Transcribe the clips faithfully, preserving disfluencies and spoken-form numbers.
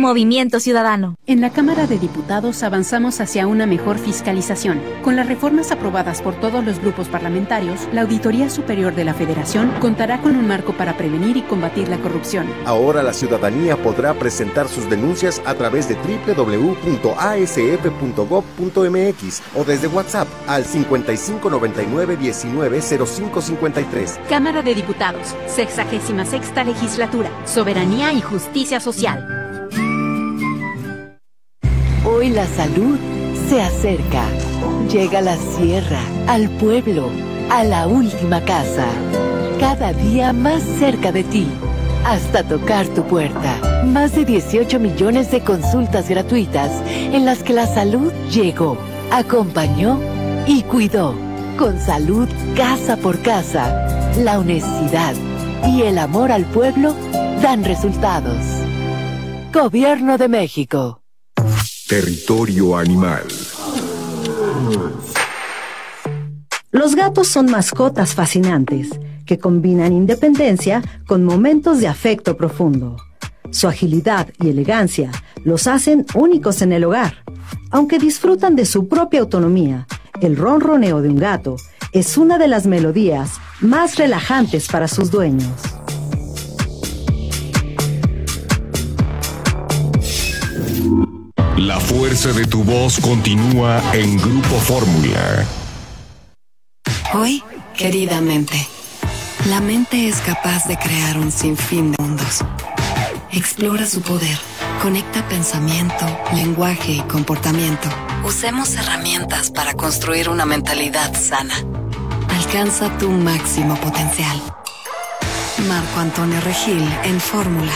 Movimiento Ciudadano. En la Cámara de Diputados avanzamos hacia una mejor fiscalización. Con las reformas aprobadas por todos los grupos parlamentarios, la Auditoría Superior de la Federación contará con un marco para prevenir y combatir la corrupción. Ahora la ciudadanía podrá presentar sus denuncias a través de doble u doble u doble u punto a s f punto gob punto m x o desde WhatsApp al cincuenta y cinco noventa y nueve diecinueve cero cinco cincuenta y tres. Cámara de Diputados, sexagésima sexta Legislatura, Soberanía y Justicia Social. Hoy la salud se acerca. Llega a la sierra, al pueblo, a la última casa. Cada día más cerca de ti, hasta tocar tu puerta. Más de dieciocho millones de consultas gratuitas en las que la salud llegó, acompañó y cuidó. Con salud casa por casa, la honestidad y el amor al pueblo dan resultados. Gobierno de México. Territorio animal. Los gatos son mascotas fascinantes que combinan independencia con momentos de afecto profundo. Su agilidad y elegancia los hacen únicos en el hogar. Aunque disfrutan de su propia autonomía, el ronroneo de un gato es una de las melodías más relajantes para sus dueños. La fuerza de tu voz continúa en Grupo Fórmula. Hoy, querida mente, la mente es capaz de crear un sinfín de mundos. Explora su poder, conecta pensamiento, lenguaje y comportamiento. Usemos herramientas para construir una mentalidad sana. Alcanza tu máximo potencial. Marco Antonio Regil en Fórmula.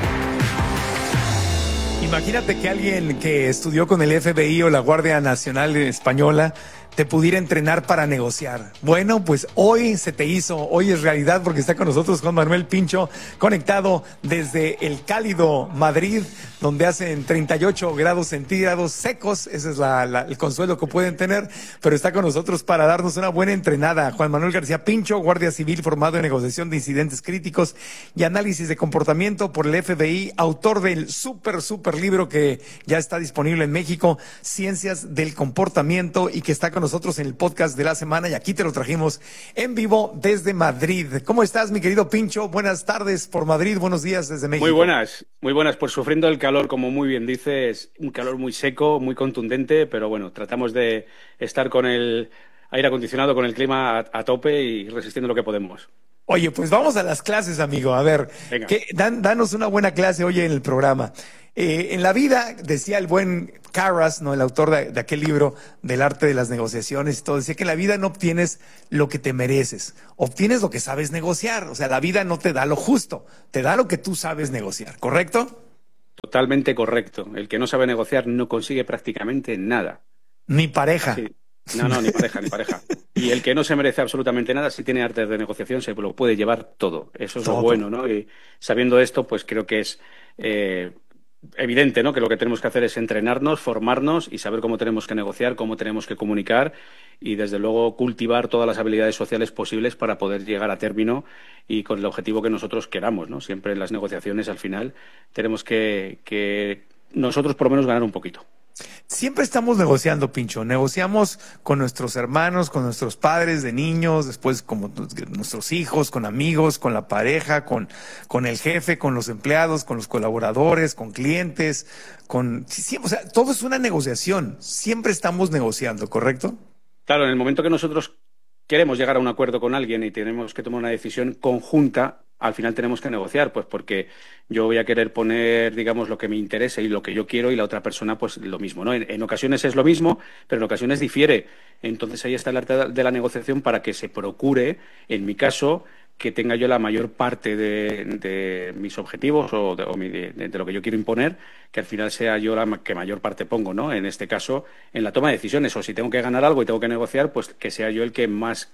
Imagínate que alguien que estudió con el F B I o la Guardia Nacional Española te pudiera entrenar para negociar. Bueno, pues hoy se te hizo, hoy es realidad porque está con nosotros Juan Manuel Pincho, conectado desde el cálido Madrid, donde hacen treinta y ocho grados centígrados secos, ese es la, la, el consuelo que pueden tener, pero está con nosotros para darnos una buena entrenada. Juan Manuel García Pincho, guardia civil formado en negociación de incidentes críticos y análisis de comportamiento por el F B I, autor del súper, súper libro que ya está disponible en México, Ciencias del Comportamiento, y que está con nosotros en el podcast de la semana, y aquí te lo trajimos en vivo desde Madrid. ¿Cómo estás, mi querido Pincho? Buenas tardes por Madrid, buenos días desde México. Muy buenas, muy buenas, pues sufriendo el calor, como muy bien dices, un calor muy seco, muy contundente, pero bueno, tratamos de estar con el aire acondicionado, con el clima a, a tope y resistiendo lo que podemos. Oye, pues vamos a las clases, amigo. A ver, ¿qué, dan, danos una buena clase hoy en el programa. Eh, en la vida, decía el buen Carras, ¿no? El autor de, de aquel libro del arte de las negociaciones y todo, decía que en la vida no obtienes lo que te mereces, obtienes lo que sabes negociar. O sea, la vida no te da lo justo, te da lo que tú sabes negociar, ¿correcto? Totalmente correcto. El que no sabe negociar no consigue prácticamente nada. Ni pareja. Sí. No, no, ni pareja, ni pareja. Y el que no se merece absolutamente nada, si tiene arte de negociación, se lo puede llevar todo. Eso es todo. Lo bueno, ¿no? Y sabiendo esto, pues creo que es eh, evidente, ¿no? Que lo que tenemos que hacer es entrenarnos, formarnos y saber cómo tenemos que negociar, cómo tenemos que comunicar y, desde luego, cultivar todas las habilidades sociales posibles para poder llegar a término y con el objetivo que nosotros queramos, ¿no? Siempre en las negociaciones, al final, tenemos que, que nosotros, por lo menos, ganar un poquito. Siempre estamos negociando, Pincho. Negociamos con nuestros hermanos, con nuestros padres de niños, después con nuestros hijos, con amigos, con la pareja, con, con el jefe, con los empleados, con los colaboradores, con clientes, con... Siempre, o sea, todo es una negociación. Siempre estamos negociando, ¿correcto? Claro, en el momento que nosotros queremos llegar a un acuerdo con alguien y tenemos que tomar una decisión conjunta, al final tenemos que negociar, pues porque yo voy a querer poner, digamos, lo que me interesa y lo que yo quiero, y la otra persona, pues lo mismo, ¿no? En, en ocasiones es lo mismo, pero en ocasiones difiere. Entonces ahí está el arte de la negociación para que se procure, en mi caso, que tenga yo la mayor parte de, de mis objetivos o, de, o mi, de, de lo que yo quiero imponer, que al final sea yo la que mayor parte pongo, ¿no? En este caso, en la toma de decisiones, o si tengo que ganar algo y tengo que negociar, pues que sea yo el que más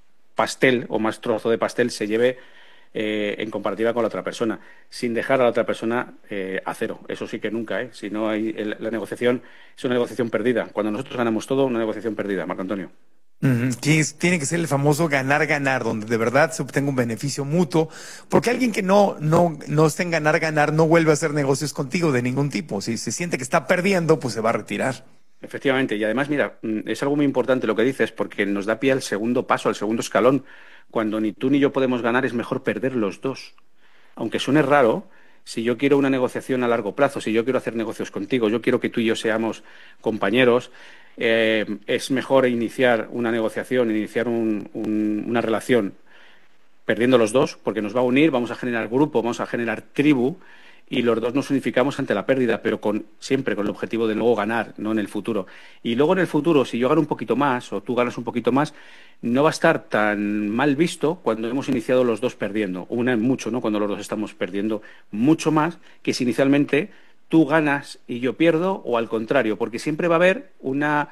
pastel o más trozo de pastel se lleve Eh, en comparativa con la otra persona, sin dejar a la otra persona eh, a cero. Eso sí que nunca, ¿eh? Si no hay el, la negociación es una negociación perdida. Cuando nosotros ganamos todo, una negociación perdida, Marco Antonio. Ujú, que es- tiene que ser el famoso ganar-ganar, donde de verdad se obtenga un beneficio mutuo, porque alguien que no, no, no esté en ganar-ganar no vuelve a hacer negocios contigo de ningún tipo. Si se siente que está perdiendo, pues se va a retirar. Efectivamente, y además, mira, mm, es algo muy importante lo que dices, porque nos da pie al segundo paso, al segundo escalón. Cuando ni tú ni yo podemos ganar, es mejor perder los dos. Aunque suene raro, si yo quiero una negociación a largo plazo, si yo quiero hacer negocios contigo, yo quiero que tú y yo seamos compañeros, eh, es mejor iniciar una negociación, iniciar un- un- una relación perdiendo los dos, porque nos va a unir, vamos a generar grupo, vamos a generar tribu y los dos nos unificamos ante la pérdida, pero con siempre con el objetivo de luego ganar, no en el futuro. Y luego en el futuro, si yo gano un poquito más o tú ganas un poquito más, no va a estar tan mal visto cuando hemos iniciado los dos perdiendo. Una en mucho, ¿no? Cuando los dos estamos perdiendo mucho más que si inicialmente tú ganas y yo pierdo o al contrario, porque siempre va a haber una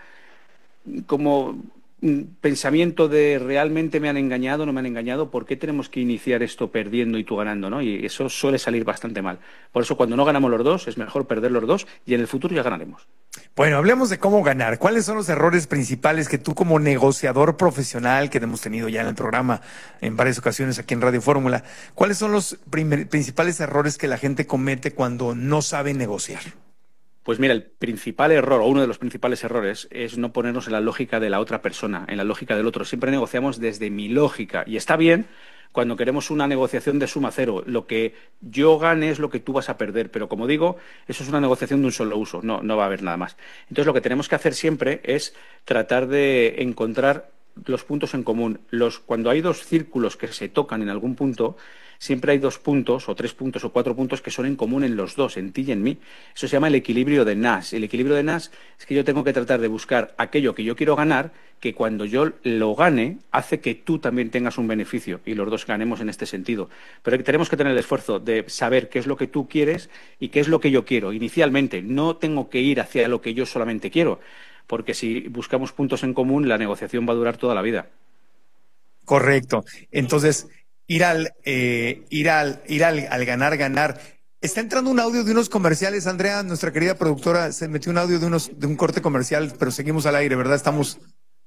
como un pensamiento de realmente me han engañado, no me han engañado, ¿por qué tenemos que iniciar esto perdiendo y tú ganando, ¿no? Y eso suele salir bastante mal. Por eso cuando no ganamos los dos, es mejor perder los dos y en el futuro ya ganaremos. Bueno, hablemos de cómo ganar. ¿Cuáles son los errores principales que tú como negociador profesional, que hemos tenido ya en el programa en varias ocasiones aquí en Radio Fórmula, cuáles son los primer- principales errores que la gente comete cuando no sabe negociar? Pues mira, el principal error, o uno de los principales errores, es no ponernos en la lógica de la otra persona, en la lógica del otro. Siempre negociamos desde mi lógica. Y está bien cuando queremos una negociación de suma cero. Lo que yo gane es lo que tú vas a perder. Pero como digo, eso es una negociación de un solo uso. No, no va a haber nada más. Entonces lo que tenemos que hacer siempre es tratar de encontrar los puntos en común. Los, cuando hay dos círculos que se tocan en algún punto, siempre hay dos puntos, o tres puntos, o cuatro puntos que son en común en los dos, en ti y en mí. Eso se llama el equilibrio de Nash. El equilibrio de Nash es que yo tengo que tratar de buscar aquello que yo quiero ganar, que cuando yo lo gane, hace que tú también tengas un beneficio y los dos ganemos en este sentido. Pero tenemos que tener el esfuerzo de saber qué es lo que tú quieres y qué es lo que yo quiero. Inicialmente, no tengo que ir hacia lo que yo solamente quiero, porque si buscamos puntos en común, la negociación va a durar toda la vida. Correcto. Entonces, ir al, eh, ir al, ir al, al ganar, ganar. Está entrando un audio de unos comerciales, Andrea, nuestra querida productora, se metió un audio de unos, de un corte comercial, pero seguimos al aire, ¿verdad? Estamos,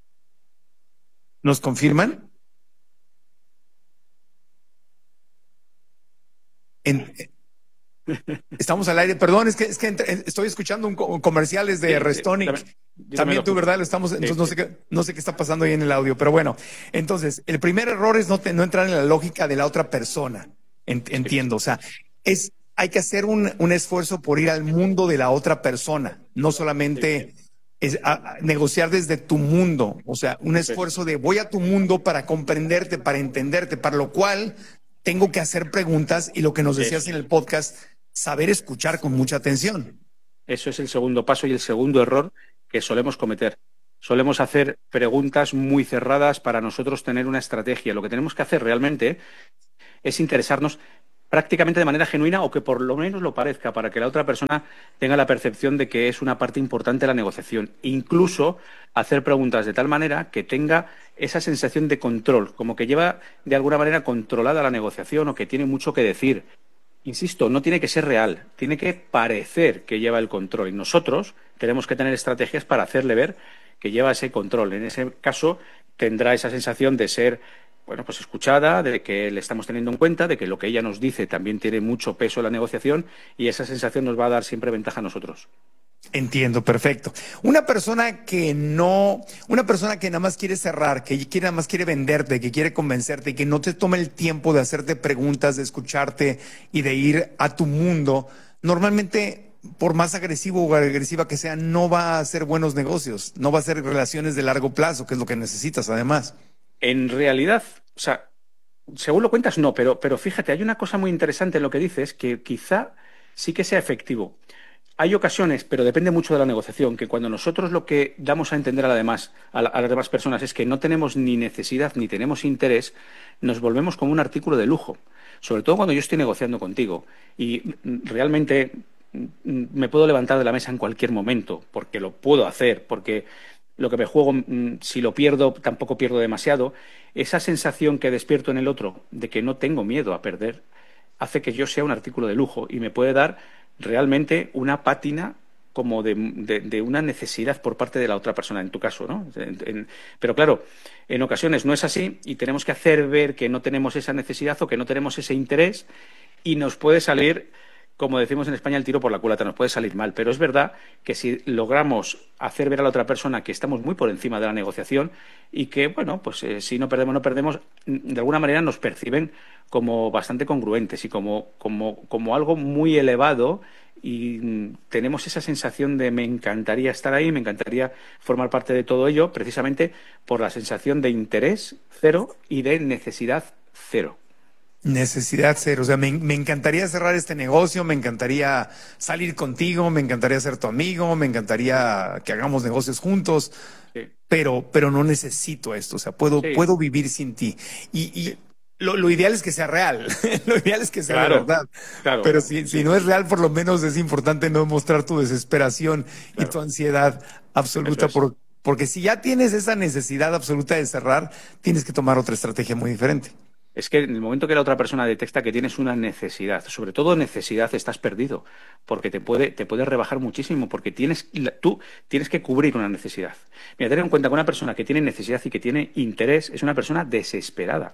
¿nos confirman? En- estamos al aire, perdón, es que, es que entre- estoy escuchando un, co- comerciales de Sí, sí, Restonic. también- yo también También lo tú, escucho. ¿verdad? Lo estamos, entonces Sí, no sí. sé qué, no sé qué está pasando ahí en el audio, pero bueno. Entonces, el primer error es no, te- no entrar en la lógica de la otra persona. En- entiendo, o sea, es, hay que hacer un, un esfuerzo por ir al mundo de la otra persona, no solamente es a- a negociar desde tu mundo, o sea, un esfuerzo de voy a tu mundo para comprenderte, para entenderte, para lo cual tengo que hacer preguntas y lo que nos decías en el podcast, saber escuchar con mucha atención. Eso es el segundo paso y el segundo error que solemos cometer. Solemos hacer preguntas muy cerradas para nosotros tener una estrategia. Lo que tenemos que hacer realmente es interesarnos prácticamente de manera genuina o que por lo menos lo parezca para que la otra persona tenga la percepción de que es una parte importante de la negociación. Incluso hacer preguntas de tal manera que tenga esa sensación de control, como que lleva de alguna manera controlada la negociación o que tiene mucho que decir. Insisto, no tiene que ser real, tiene que parecer que lleva el control y nosotros tenemos que tener estrategias para hacerle ver que lleva ese control. En ese caso tendrá esa sensación de ser, bueno, pues escuchada, de que le estamos teniendo en cuenta, de que lo que ella nos dice también tiene mucho peso en la negociación y esa sensación nos va a dar siempre ventaja a nosotros. Entiendo, perfecto. Una persona que no, una persona que nada más quiere cerrar, que quiere, nada más quiere venderte, que quiere convencerte y que no te toma el tiempo de hacerte preguntas, de escucharte y de ir a tu mundo, normalmente, por más agresivo o agresiva que sea, no va a hacer buenos negocios, no va a hacer relaciones de largo plazo, que es lo que necesitas además. En realidad, o sea, según lo cuentas, no, pero, pero fíjate, hay una cosa muy interesante en lo que dices que quizá sí que sea efectivo. Hay ocasiones, pero depende mucho de la negociación, que cuando nosotros lo que damos a entender a, la demás, a, la, a las demás personas es que no tenemos ni necesidad ni tenemos interés, nos volvemos como un artículo de lujo. Sobre todo cuando yo estoy negociando contigo y mm, realmente mm, me puedo levantar de la mesa en cualquier momento, porque lo puedo hacer, porque lo que me juego, mm, si lo pierdo, tampoco pierdo demasiado. Esa sensación que despierto en el otro de que no tengo miedo a perder hace que yo sea un artículo de lujo y me puede dar realmente una pátina como de, de, de una necesidad por parte de la otra persona, en tu caso, ¿no? En, en, pero claro, en ocasiones no es así y tenemos que hacer ver que no tenemos esa necesidad o que no tenemos ese interés y nos puede salir, como decimos en España, el tiro por la culata, nos puede salir mal. Pero es verdad que si logramos hacer ver a la otra persona que estamos muy por encima de la negociación y que, bueno, pues eh, si no perdemos, no perdemos, de alguna manera nos perciben como bastante congruentes y como, como, como algo muy elevado. Y tenemos esa sensación de me encantaría estar ahí, me encantaría formar parte de todo ello, precisamente por la sensación de interés cero y de necesidad cero. Necesidad cero, o sea, me, me encantaría cerrar este negocio, me encantaría salir contigo, me encantaría ser tu amigo, me encantaría que hagamos negocios juntos, sí. pero, pero no necesito esto, o sea, puedo, sí. puedo vivir sin ti. Y, y sí. Lo, lo ideal es que sea real, lo ideal es que sea claro, de verdad, claro, pero si, si no es real, por lo menos es importante no mostrar tu desesperación claro. y tu ansiedad absoluta, es. por, porque si ya tienes esa necesidad absoluta de cerrar, tienes que tomar otra estrategia muy diferente. Es que en el momento que la otra persona detecta que tienes una necesidad, sobre todo necesidad, estás perdido, porque te puede, te puede rebajar muchísimo, porque tienes, tú tienes que cubrir una necesidad. Mira, ten en cuenta que una persona que tiene necesidad y que tiene interés es una persona desesperada.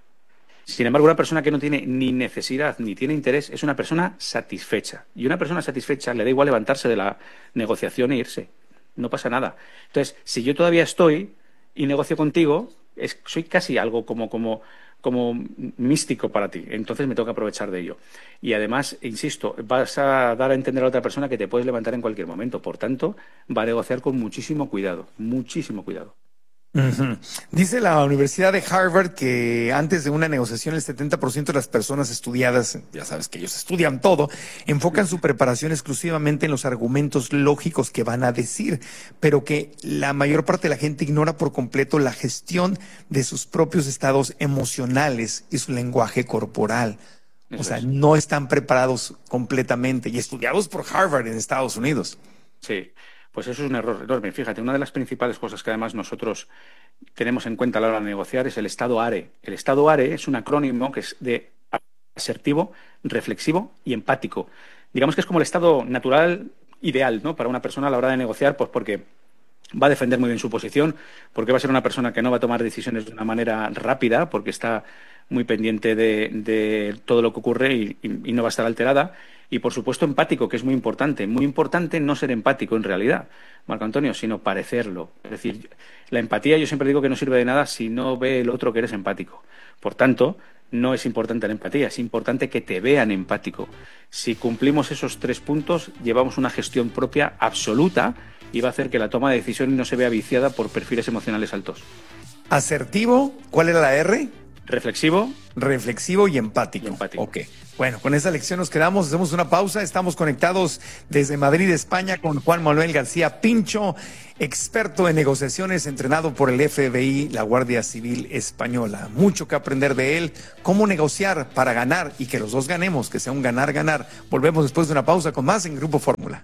Sin embargo, una persona que no tiene ni necesidad ni tiene interés es una persona satisfecha. Y una persona satisfecha le da igual levantarse de la negociación e irse. No pasa nada. Entonces, si yo todavía estoy y negocio contigo, es, soy casi algo como, como, como místico para ti. Entonces me tengo que aprovechar de ello. Y además, insisto, vas a dar a entender a la otra persona que te puedes levantar en cualquier momento. Por tanto, va a negociar con muchísimo cuidado. Muchísimo cuidado. Uh-huh. Dice la Universidad de Harvard que antes de una negociación el setenta por ciento de las personas estudiadas, ya sabes que ellos estudian todo, enfocan su preparación exclusivamente en los argumentos lógicos que van a decir, pero que la mayor parte de la gente ignora por completo la gestión de sus propios estados emocionales y su lenguaje corporal. Eso o sea, es. No están preparados completamente y estudiados por Harvard en Estados Unidos. Sí. Pues eso es un error enorme. Fíjate, una de las principales cosas que además nosotros tenemos en cuenta a la hora de negociar es el estado A R E. El estado A R E es un acrónimo que es de asertivo, reflexivo y empático. Digamos que es como el estado natural ideal, ¿no?, para una persona a la hora de negociar, pues porque va a defender muy bien su posición, porque va a ser una persona que no va a tomar decisiones de una manera rápida, porque está muy pendiente de, de todo lo que ocurre y, y, y no va a estar alterada. Y, por supuesto, empático, que es muy importante. Muy importante no ser empático en realidad, Marco Antonio, sino parecerlo. Es decir, la empatía yo siempre digo que no sirve de nada si no ve el otro que eres empático. Por tanto, no es importante la empatía, es importante que te vean empático. Si cumplimos esos tres puntos, llevamos una gestión propia absoluta y va a hacer que la toma de decisiones no se vea viciada por perfiles emocionales altos. Asertivo, ¿cuál era la R? Reflexivo. Reflexivo y empático. Y empático. Ok. Bueno, con esa lección nos quedamos, hacemos una pausa. Estamos conectados desde Madrid, España, con Juan Manuel García Pincho, experto en negociaciones, entrenado por el F B I, la Guardia Civil Española. Mucho que aprender de él, cómo negociar para ganar y que los dos ganemos, que sea un ganar-ganar. Volvemos después de una pausa con más en Grupo Fórmula.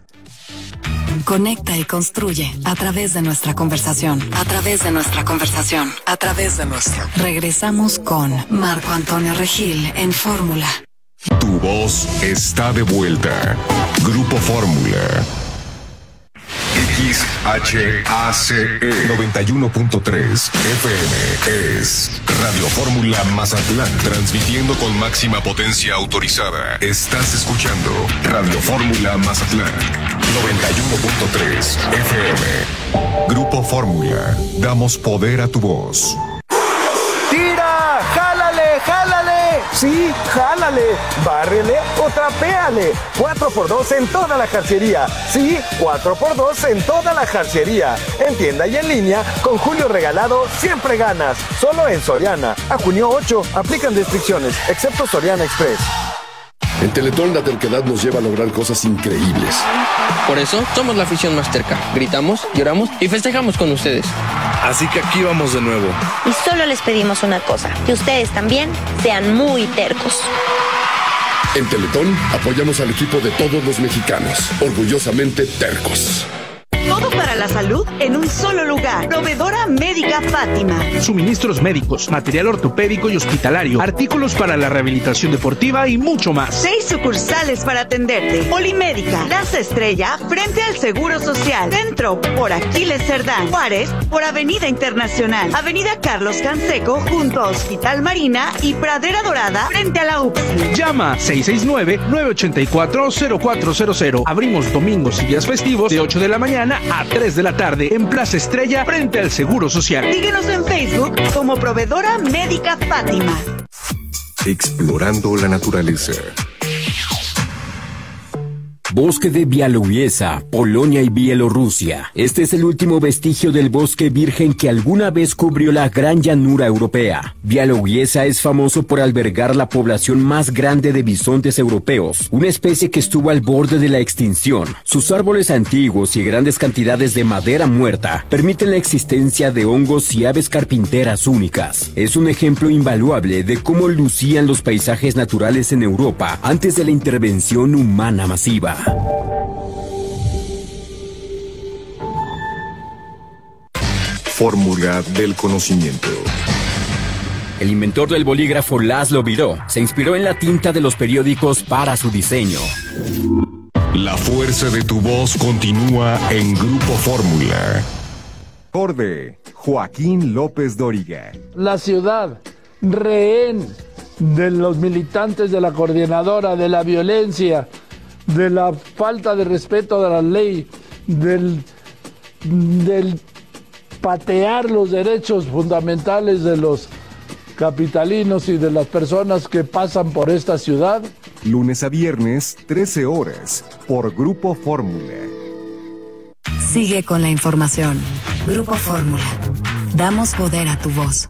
Conecta y construye a través de nuestra conversación, a través de nuestra conversación, a través de nuestra. Regresamos con Marco Antonio Regil en Fórmula. Tu voz está de vuelta. Grupo Fórmula. X H A C E noventa y uno punto tres F M es Radio Fórmula Mazatlán, transmitiendo con máxima potencia autorizada. Estás escuchando Radio Fórmula Mazatlán noventa y uno punto tres F M. Grupo Fórmula, damos poder a tu voz. ¡Tira! ¡Jálale! ¡Jálale! Sí, jálale, bárrele o trapéale. cuatro por dos en toda la jarciería. Sí, cuatro por dos en toda la jarciería. En tienda y en línea, con Julio Regalado siempre ganas. Solo en Soriana. A junio ocho, aplican restricciones, excepto Soriana Express. En Teletón la terquedad nos lleva a lograr cosas increíbles. Por eso somos la afición más terca. Gritamos, lloramos y festejamos con ustedes. Así que aquí vamos de nuevo. Y solo les pedimos una cosa, que ustedes también sean muy tercos. En Teletón apoyamos al equipo de todos los mexicanos, orgullosamente tercos. Todo para la salud en un solo lugar. Proveedora Médica Fátima. Suministros médicos, material ortopédico y hospitalario, artículos para la rehabilitación deportiva y mucho más. Seis sucursales para atenderte. Polimédica, Plaza Estrella, frente al Seguro Social. Centro, por Aquiles Cerdán. Juárez, por Avenida Internacional. Avenida Carlos Canseco, junto a Hospital Marina y Pradera Dorada, frente a la U P S I. Llama seis seis nueve, nueve ocho cuatro, cero cuatro cero cero. Abrimos domingos y días festivos de ocho de la mañana a tres de la tarde en Plaza Estrella, frente al Seguro Social. Síguenos en Facebook como Proveedora Médica Fátima. Explorando la naturaleza. Bosque de Białowieża, Polonia y Bielorrusia. Este es el último vestigio del bosque virgen que alguna vez cubrió la gran llanura europea. Białowieża es famoso por albergar la población más grande de bisontes europeos, una especie que estuvo al borde de la extinción. Sus árboles antiguos y grandes cantidades de madera muerta permiten la existencia de hongos y aves carpinteras únicas. Es un ejemplo invaluable de cómo lucían los paisajes naturales en Europa antes de la intervención humana masiva. Fórmula del conocimiento. El inventor del bolígrafo Laszlo Biró se inspiró en la tinta de los periódicos para su diseño. La fuerza de tu voz continúa en Grupo Fórmula. Acorde, Joaquín López Dóriga. La ciudad, rehén de los militantes de la coordinadora, de la violencia, de la falta de respeto de la ley, del, del patear los derechos fundamentales de los capitalinos y de las personas que pasan por esta ciudad. Lunes a viernes, trece horas, por Grupo Fórmula. Sigue con la información. Grupo Fórmula. Damos poder a tu voz.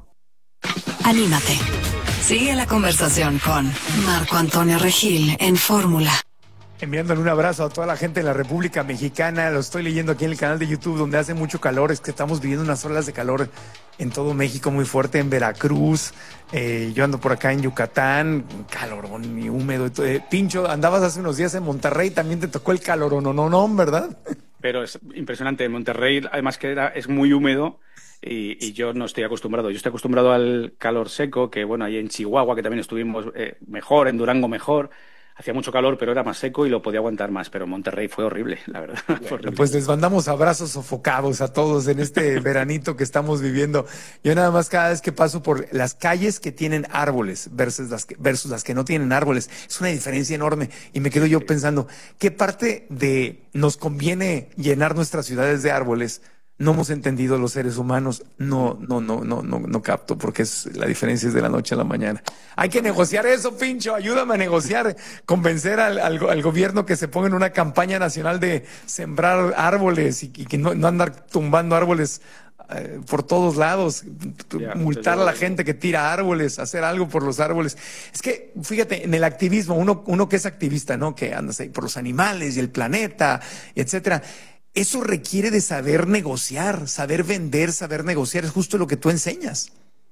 Anímate. Sigue la conversación con Marco Antonio Regil en Fórmula. Enviándole un abrazo a toda la gente de la República Mexicana. Lo estoy leyendo aquí en el canal de YouTube, donde hace mucho calor. Es que estamos viviendo unas olas de calor en todo México muy fuerte, en Veracruz. Eh, yo ando por acá en Yucatán, calorón y húmedo. Eh, Pincho, andabas hace unos días en Monterrey, también te tocó el calorón, no, no, no, ¿verdad? Pero es impresionante. En Monterrey, además que era, es muy húmedo. Y, y yo no estoy acostumbrado. Yo estoy acostumbrado al calor seco, que bueno, ahí en Chihuahua, que también estuvimos eh, mejor, en Durango mejor. Hacía mucho calor, pero era más seco y lo podía aguantar más. Pero Monterrey fue horrible, la verdad. Bueno, fue horrible. Pues les mandamos abrazos sofocados a todos en este veranito que estamos viviendo. Yo nada más cada vez que paso por las calles que tienen árboles versus las que, versus las que no tienen árboles, es una diferencia enorme. Y me quedo yo pensando, ¿qué parte de nos conviene llenar nuestras ciudades de árboles? No hemos entendido los seres humanos. No, no, no, no, no, no capto, porque es la diferencia es de la noche a la mañana. Hay que negociar eso, Pincho. Ayúdame a negociar, convencer al, al, al gobierno que se ponga en una campaña nacional de sembrar árboles y, y que no, no andar tumbando árboles eh, por todos lados, yeah, multar a la gente que tira árboles, hacer algo por los árboles. Es que, fíjate, en el activismo, uno, uno que es activista, ¿no? Que andas ahí por los animales y el planeta, etcétera. Eso requiere de saber negociar, saber vender, saber negociar. Es justo lo que tú enseñas.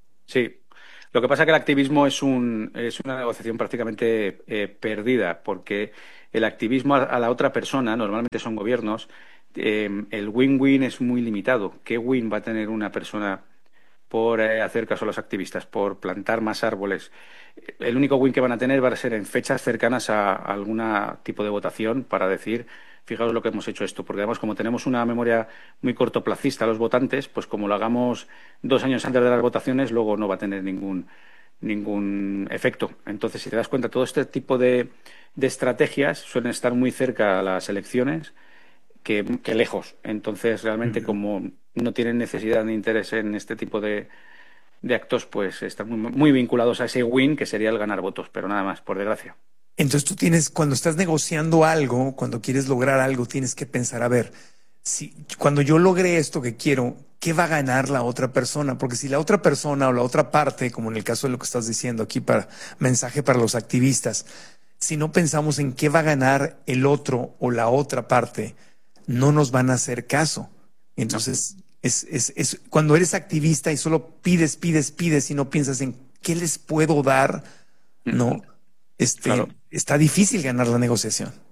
Sí. Lo que pasa es que el activismo es, un, es una negociación prácticamente eh, perdida, porque el activismo a, a la otra persona, normalmente son gobiernos, eh, el win-win es muy limitado. ¿Qué win va a tener una persona por eh, hacer caso a los activistas, por plantar más árboles? El único win que van a tener va a ser en fechas cercanas a, a algún tipo de votación para decir, fijaos lo que hemos hecho esto, porque además como tenemos una memoria muy cortoplacista los votantes, pues como lo hagamos dos años antes de las votaciones, luego no va a tener ningún ningún efecto. Entonces, si te das cuenta, todo este tipo de, de estrategias suelen estar muy cerca a las elecciones que, que lejos. Entonces, realmente, como no tienen necesidad ni interés en este tipo de, de actos, pues están muy, muy vinculados a ese win, que sería el ganar votos, pero nada más, por desgracia. Entonces tú tienes, cuando estás negociando algo, cuando quieres lograr algo, tienes que pensar, a ver, si cuando yo logre esto que quiero, ¿qué va a ganar la otra persona? Porque si la otra persona o la otra parte, como en el caso de lo que estás diciendo aquí, para mensaje para los activistas, si no pensamos en qué va a ganar el otro o la otra parte, no nos van a hacer caso. Entonces, no. es, es, es cuando eres activista y solo pides, pides, pides y no piensas en qué les puedo dar, no. Este, claro. Está difícil ganar la negociación.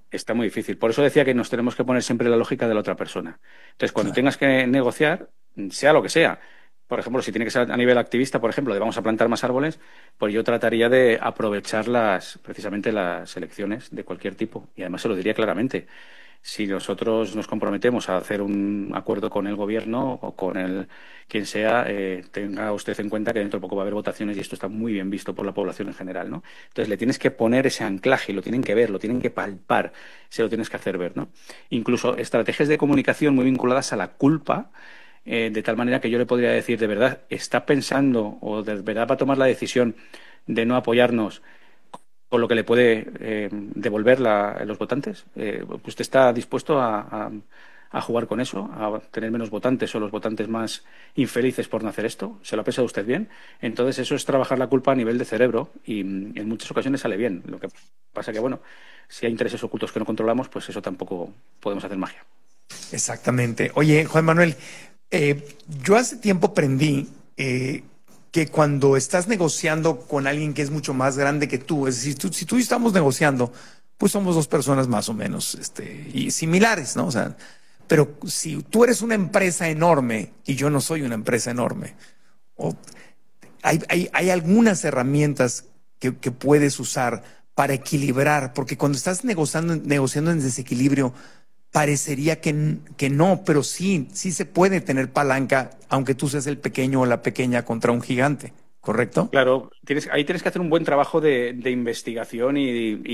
está muy difícil. Por eso decía que nos tenemos que poner siempre la lógica de la otra persona. Entonces, cuando tengas que negociar, sea lo que sea, por ejemplo, si tiene que ser a nivel activista, por ejemplo, de vamos a plantar más árboles, pues yo trataría de aprovechar las, precisamente las elecciones de cualquier tipo. Y además se lo diría claramente. Si nosotros nos comprometemos a hacer un acuerdo con el gobierno o con el quien sea, eh, tenga usted en cuenta que dentro de poco va a haber votaciones y esto está muy bien visto por la población en general, ¿no? Entonces le tienes que poner ese anclaje, lo tienen que ver, lo tienen que palpar, se lo tienes que hacer ver, ¿no? Incluso estrategias de comunicación muy vinculadas a la culpa, eh, de tal manera que yo le podría decir, de verdad, ¿está pensando o de verdad va a tomar la decisión de no apoyarnos con lo que le puede eh, devolver la, los votantes? Eh, ¿Usted está dispuesto a, a, a jugar con eso, a tener menos votantes o los votantes más infelices por no hacer esto? ¿Se lo ha pensado usted bien? Entonces eso es trabajar la culpa a nivel de cerebro y en muchas ocasiones sale bien. Lo que pasa que, bueno, si hay intereses ocultos que no controlamos, pues eso tampoco podemos hacer magia. Exactamente. Oye, Juan Manuel, eh, yo hace tiempo aprendí eh, que cuando estás negociando con alguien que es mucho más grande que tú, es decir, tú, si tú y estamos negociando, pues somos dos personas más o menos este, y similares, ¿no? O sea, pero si tú eres una empresa enorme y yo no soy una empresa enorme, o hay, hay, hay algunas herramientas que, que puedes usar para equilibrar, porque cuando estás negociando, negociando en desequilibrio, parecería que, que no, pero sí, sí se puede tener palanca, aunque tú seas el pequeño o la pequeña contra un gigante, ¿correcto? Claro, tienes, ahí tienes que hacer un buen trabajo de, de investigación y,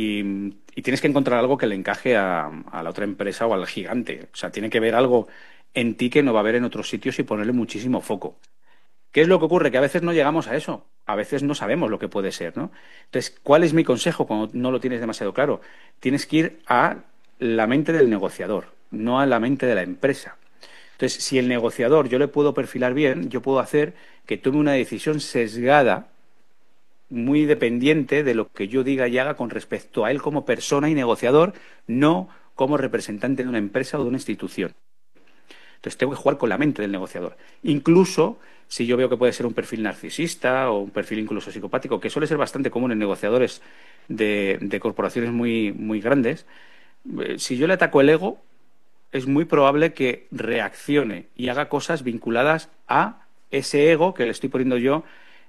y, y tienes que encontrar algo que le encaje a, a la otra empresa o al gigante. O sea, tiene que ver algo en ti que no va a haber en otros sitios y ponerle muchísimo foco. ¿Qué es lo que ocurre? Que a veces no llegamos a eso, a veces no sabemos lo que puede ser, ¿no? Entonces, ¿cuál es mi consejo cuando no lo tienes demasiado claro? Tienes que ir a la mente del negociador, no a la mente de la empresa. Entonces, si el negociador yo le puedo perfilar bien, yo puedo hacer que tome una decisión sesgada, muy dependiente de lo que yo diga y haga con respecto a él como persona y negociador, no como representante de una empresa o de una institución. Entonces, tengo que jugar con la mente del negociador. Incluso si yo veo que puede ser un perfil narcisista o un perfil incluso psicopático, que suele ser bastante común en negociadores de, de corporaciones muy, muy grandes, si yo le ataco el ego, es muy probable que reaccione y haga cosas vinculadas a ese ego que le estoy poniendo yo,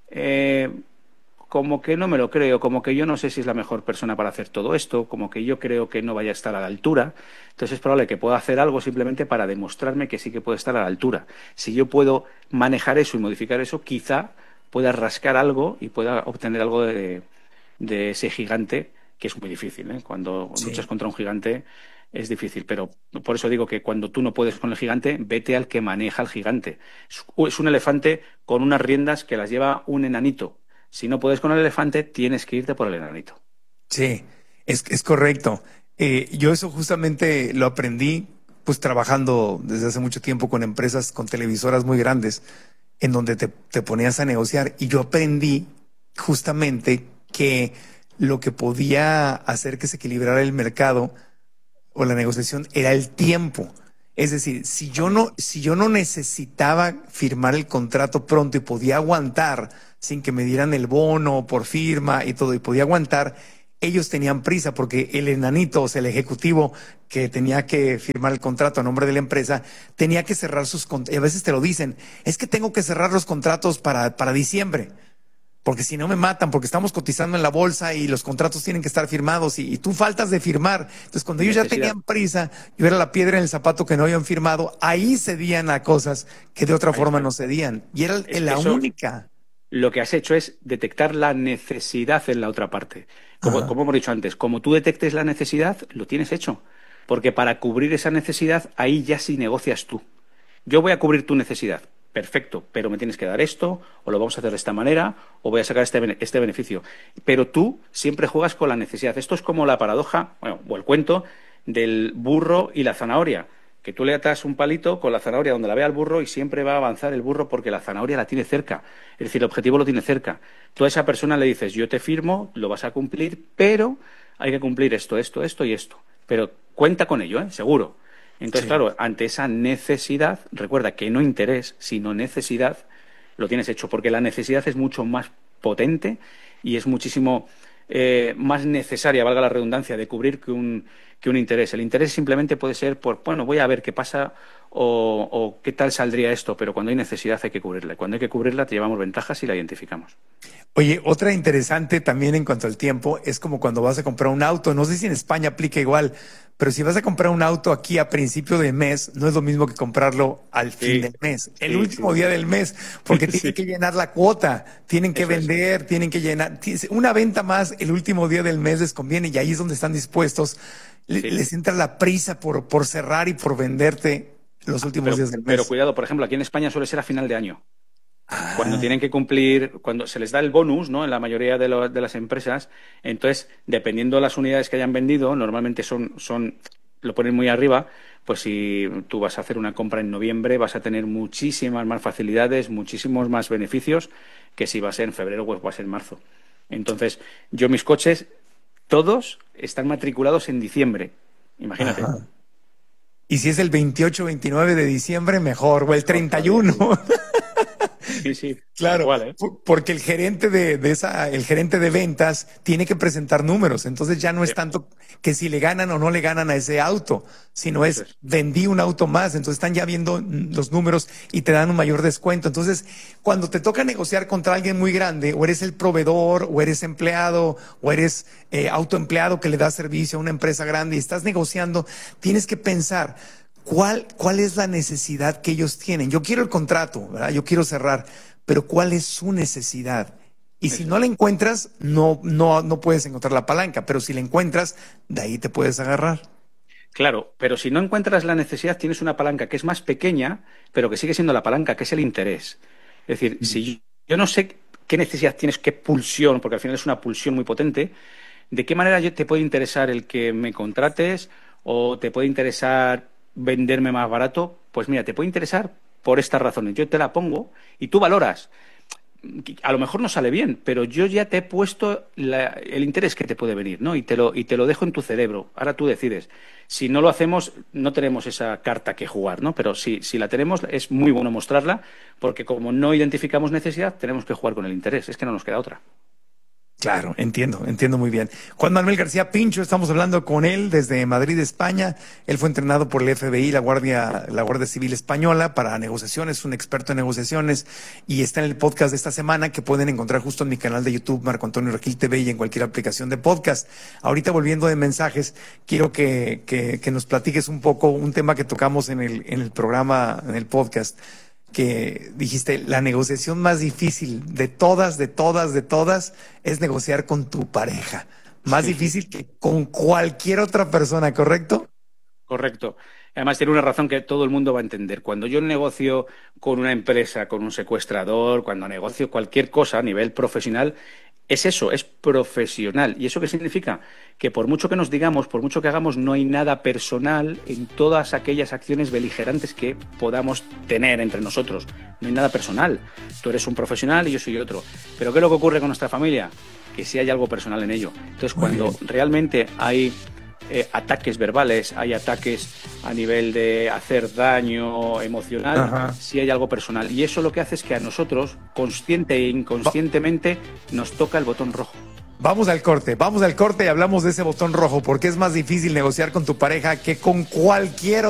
eh, como que no me lo creo, como que yo no sé si es la mejor persona para hacer todo esto, como que yo creo que no vaya a estar a la altura. Entonces es probable que pueda hacer algo simplemente para demostrarme que sí que puede estar a la altura. Si yo puedo manejar eso y modificar eso, quizá pueda rascar algo y pueda obtener algo de, de ese gigante, que es muy difícil, ¿eh? Cuando sí. luchas contra un gigante es difícil, pero por eso digo que cuando tú no puedes con el gigante, vete al que maneja al gigante. Es un elefante con unas riendas que las lleva un enanito. Si no puedes con el elefante, tienes que irte por el enanito. Sí, es, es correcto. Eh, yo eso justamente lo aprendí pues trabajando desde hace mucho tiempo con empresas, con televisoras muy grandes, en donde te, te ponías a negociar, y yo aprendí justamente que lo que podía hacer que se equilibrara el mercado o la negociación era el tiempo. Es decir, si yo no, si yo no necesitaba firmar el contrato pronto y podía aguantar sin que me dieran el bono por firma y todo, y podía aguantar, ellos tenían prisa porque el enanito, o sea, el ejecutivo que tenía que firmar el contrato a nombre de la empresa, tenía que cerrar sus contratos. Y a veces te lo dicen, es que tengo que cerrar los contratos para, para diciembre, porque si no me matan, porque estamos cotizando en la bolsa y los contratos tienen que estar firmados y, y tú faltas de firmar. Entonces, cuando ellos ya tenían prisa, yo era la piedra en el zapato que no habían firmado, ahí cedían a cosas que de otra ahí forma está. no cedían. Y era es la eso, única. Lo que has hecho es detectar la necesidad en la otra parte. Como, como hemos dicho antes, como tú detectes la necesidad, lo tienes hecho. Porque para cubrir esa necesidad, ahí ya sí negocias tú. Yo voy a cubrir tu necesidad. Perfecto, pero me tienes que dar esto, o lo vamos a hacer de esta manera, o voy a sacar este, este beneficio. Pero tú siempre juegas con la necesidad. Esto es como la paradoja, bueno, o el cuento del burro y la zanahoria, que tú le atas un palito con la zanahoria donde la vea el burro y siempre va a avanzar el burro porque la zanahoria la tiene cerca. Es decir, el objetivo lo tiene cerca. Tú a esa persona le dices, yo te firmo, lo vas a cumplir, pero hay que cumplir esto, esto, esto y esto. Pero cuenta con ello, ¿eh? Seguro. Entonces, sí. claro, ante esa necesidad, recuerda que no interés, sino necesidad, lo tienes hecho, porque la necesidad es mucho más potente y es muchísimo eh, más necesaria, valga la redundancia, de cubrir que un, que un interés. El interés simplemente puede ser por, bueno, voy a ver qué pasa o, o qué tal saldría esto, pero cuando hay necesidad hay que cubrirla. Y cuando hay que cubrirla te llevamos ventajas y la identificamos. Oye, otra interesante también en cuanto al tiempo es como cuando vas a comprar un auto. No sé si en España aplica igual, pero si vas a comprar un auto aquí a principio de mes, no es lo mismo que comprarlo al fin sí, del mes, el sí, último sí. día del mes, porque tienen sí. que llenar la cuota, tienen que Eso vender, es. tienen que llenar. Una venta más el último día del mes les conviene y ahí es donde están dispuestos. Sí. Les entra la prisa por, por cerrar y por venderte los últimos pero, días del mes. Pero cuidado, por ejemplo, aquí en España suele ser a final de año. Ah. Cuando tienen que cumplir, cuando se les da el bonus, ¿no? En la mayoría de, lo, de las empresas, entonces, dependiendo de las unidades que hayan vendido, normalmente son, son, lo ponen muy arriba, pues si tú vas a hacer una compra en noviembre, vas a tener muchísimas más facilidades, muchísimos más beneficios que si va a ser en febrero o va a ser en marzo. Entonces, yo mis coches, todos están matriculados en diciembre. Imagínate. Ajá. Y si es el veintiocho, veintinueve de diciembre, mejor, o el treinta y uno. Sí, sí. Claro, igual, ¿eh? Porque el gerente de, de esa, el gerente de ventas tiene que presentar números. Entonces ya no es sí. tanto que si le ganan o no le ganan a ese auto, sino es, es vendí un auto más. Entonces están ya viendo los números y te dan un mayor descuento. Entonces, cuando te toca negociar contra alguien muy grande, o eres el proveedor, o eres empleado, o eres eh, autoempleado que le da servicio a una empresa grande y estás negociando, tienes que pensar ¿Cuál, ¿Cuál es la necesidad que ellos tienen? Yo quiero el contrato, ¿verdad? Yo quiero cerrar, pero ¿cuál es su necesidad? Y si no la encuentras, no, no, no puedes encontrar la palanca, pero si la encuentras, de ahí te puedes agarrar. Claro, pero si no encuentras la necesidad, tienes una palanca que es más pequeña, pero que sigue siendo la palanca, que es el interés. Es decir, mm. si yo, yo no sé qué necesidad tienes, qué pulsión, porque al final es una pulsión muy potente, ¿de qué manera te puede interesar el que me contrates o te puede interesar venderme más barato? Pues mira, te puede interesar por estas razones. Yo te la pongo y tú valoras. A lo mejor no sale bien, pero yo ya te he puesto la, el interés que te puede venir, ¿no? Y te lo y te lo dejo en tu cerebro. Ahora tú decides. Si no lo hacemos, no tenemos esa carta que jugar, ¿no? Pero si, si la tenemos, es muy bueno mostrarla, porque como no identificamos necesidad, tenemos que jugar con el interés. Es que no nos queda otra. Claro, entiendo, entiendo muy bien. Juan Manuel García Pincho, estamos hablando con él desde Madrid, España. Él fue entrenado por el F B I, la Guardia, la Guardia Civil Española, para negociaciones, un experto en negociaciones, y está en el podcast de esta semana que pueden encontrar justo en mi canal de YouTube, Marco Antonio Regil T V, y en cualquier aplicación de podcast. Ahorita, volviendo de mensajes, quiero que, que, que nos platiques un poco un tema que tocamos en el, en el programa, en el podcast, que dijiste, la negociación más difícil de todas, de todas, de todas, es negociar con tu pareja. Más sí. difícil que con cualquier otra persona, ¿correcto? Correcto. Además, tiene una razón que todo el mundo va a entender. Cuando yo negocio con una empresa, con un secuestrador, cuando negocio cualquier cosa a nivel profesional, es eso, es profesional. ¿Y eso qué significa? Que por mucho que nos digamos, por mucho que hagamos, no hay nada personal en todas aquellas acciones beligerantes que podamos tener entre nosotros. No hay nada personal. Tú eres un profesional y yo soy otro. ¿Pero qué es lo que ocurre con nuestra familia? Que sí hay algo personal en ello. Entonces, cuando realmente hay eh, ataques verbales, hay ataques a nivel de hacer daño emocional, Ajá. sí hay algo personal. Y eso lo que hace es que a nosotros, consciente e inconscientemente, nos toca el botón rojo. Vamos al corte, vamos al corte y hablamos de ese botón rojo, porque es más difícil negociar con tu pareja que con cualquier